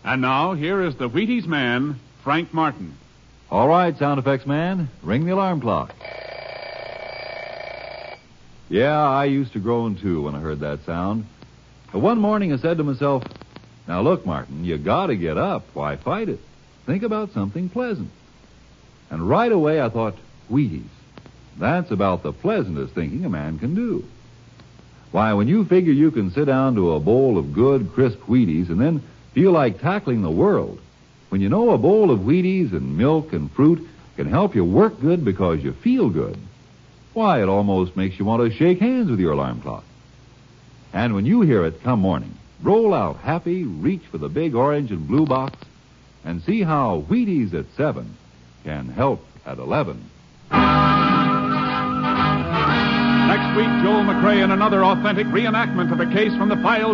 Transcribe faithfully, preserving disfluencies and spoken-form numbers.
And now, here is the Wheaties man, Frank Martin. All right, sound effects man, ring the alarm clock. Yeah, I used to groan, too, when I heard that sound. But one morning I said to myself, now look, Martin, you gotta get up. Why fight it? Think about something pleasant. And right away I thought, Wheaties. That's about the pleasantest thinking a man can do. Why, when you figure you can sit down to a bowl of good, crisp Wheaties and then feel like tackling the world, when you know a bowl of Wheaties and milk and fruit can help you work good because you feel good, why, it almost makes you want to shake hands with your alarm clock. And when you hear it come morning, roll out happy, reach for the big orange and blue box, and see how Wheaties at seven can help at eleven. Next week, Joel McRae in another authentic reenactment of a case from the files